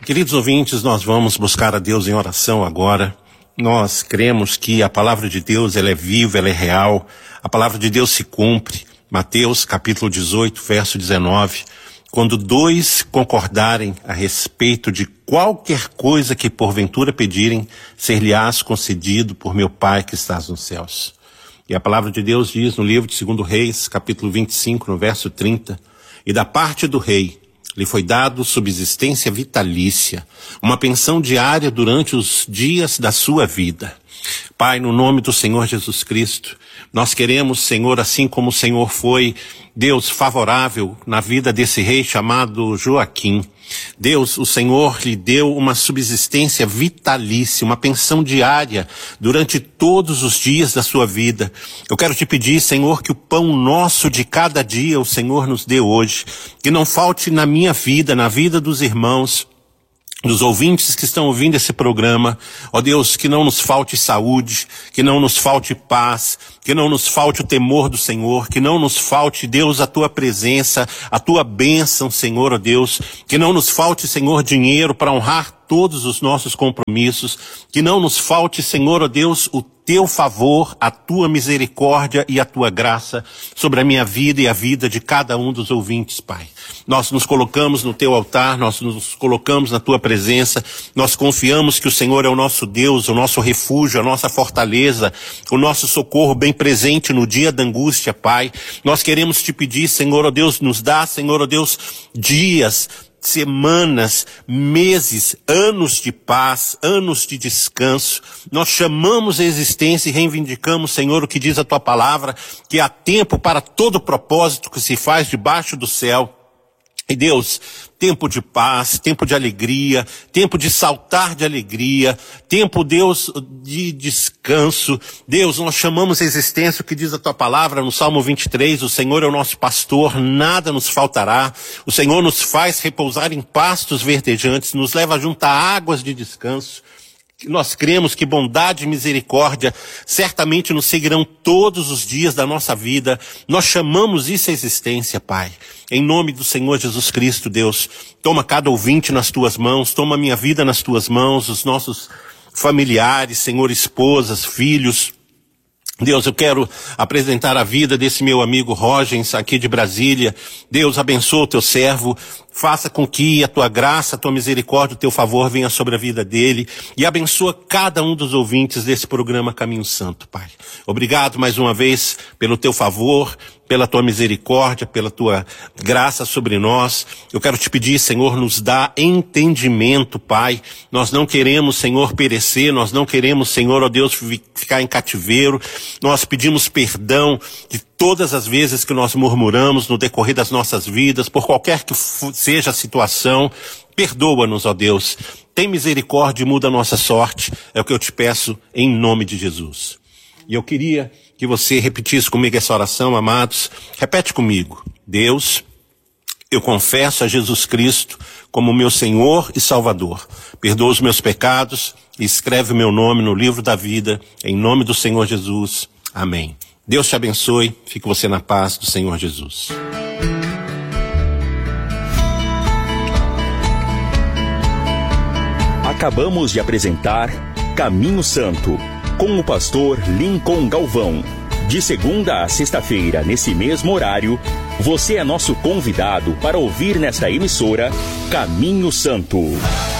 Queridos ouvintes, nós vamos buscar a Deus em oração agora. Nós cremos que a palavra de Deus, ela é viva, ela é real. A palavra de Deus se cumpre. Mateus capítulo 18, verso 19. Quando dois concordarem a respeito de qualquer coisa que porventura pedirem, ser-lhe-ás concedido por meu Pai que estás nos céus. E a palavra de Deus diz no livro de 2 Reis, capítulo 25, no verso 30, e da parte do rei lhe foi dado subsistência vitalícia, uma pensão diária durante os dias da sua vida. Pai, no nome do Senhor Jesus Cristo, nós queremos, Senhor, assim como o Senhor foi, Deus, favorável na vida desse rei chamado Joaquim. Deus, o Senhor lhe deu uma subsistência vitalícia, uma pensão diária durante todos os dias da sua vida. Eu quero te pedir, Senhor, que o pão nosso de cada dia o Senhor nos dê hoje, que não falte na minha vida, na vida dos irmãos, dos ouvintes que estão ouvindo esse programa, ó Deus, que não nos falte saúde, que não nos falte paz, que não nos falte o temor do Senhor, que não nos falte, Deus, a tua presença, a tua bênção, Senhor, ó Deus, que não nos falte, Senhor, dinheiro para honrar todos os nossos compromissos, que não nos falte, Senhor, ó Deus, o teu favor, a tua misericórdia e a tua graça sobre a minha vida e a vida de cada um dos ouvintes, Pai. Nós nos colocamos no teu altar, nós nos colocamos na tua presença, nós confiamos que o Senhor é o nosso Deus, o nosso refúgio, a nossa fortaleza, o nosso socorro bem presente no dia da angústia, Pai. Nós queremos te pedir, Senhor, ó Deus, nos dá, Senhor, ó Deus, dias, semanas, meses, anos de paz, anos de descanso. Nós chamamos a existência e reivindicamos, Senhor, o que diz a tua palavra, que há tempo para todo propósito que se faz debaixo do céu. E Deus, tempo de paz, tempo de alegria, tempo de saltar de alegria, tempo, Deus, de descanso. Deus, nós chamamos a existência, o que diz a tua palavra no Salmo 23, o Senhor é o nosso pastor, nada nos faltará. O Senhor nos faz repousar em pastos verdejantes, nos leva junto a águas de descanso. Nós cremos que bondade e misericórdia certamente nos seguirão todos os dias da nossa vida. Nós chamamos isso à existência, Pai. Em nome do Senhor Jesus Cristo, Deus, toma cada ouvinte nas tuas mãos, toma a minha vida nas tuas mãos, os nossos familiares, Senhor, esposas, filhos. Deus, eu quero apresentar a vida desse meu amigo Rogens, aqui de Brasília. Deus, abençoa o teu servo, faça com que a tua graça, a tua misericórdia, o teu favor venha sobre a vida dele e abençoa cada um dos ouvintes desse programa Caminho Santo, Pai. Obrigado mais uma vez pelo teu favor, pela tua misericórdia, pela tua graça sobre nós. Eu quero te pedir, Senhor, nos dá entendimento, Pai. Nós não queremos, Senhor, perecer, nós não queremos, Senhor, ó Deus, ficar em cativeiro. Nós pedimos perdão de todas as vezes que nós murmuramos no decorrer das nossas vidas, por qualquer que seja a situação. Perdoa-nos, ó Deus. Tem misericórdia e muda a nossa sorte. É o que eu te peço em nome de Jesus. E eu queria que você repetisse comigo essa oração, amados. Repete comigo. Deus, eu confesso a Jesus Cristo como meu Senhor e Salvador. Perdoa os meus pecados e escreve o meu nome no livro da vida, em nome do Senhor Jesus. Amém. Deus te abençoe. Fique você na paz do Senhor Jesus. Acabamos de apresentar Caminho Santo, com o pastor Lincoln Galvão. De segunda a sexta-feira, nesse mesmo horário, você é nosso convidado para ouvir nesta emissora Caminho Santo.